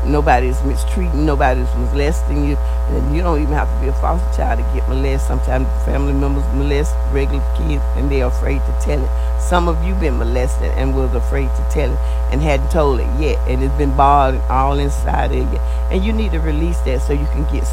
nobody's mistreating, nobody's molesting you, and you don't even have to be a foster child to get molested. Sometimes family members molest regular kids, and they're afraid to tell it. Some of you been molested and was afraid to tell it and hadn't told it yet, and it's been bothering all inside of you, and you need to release that so you can get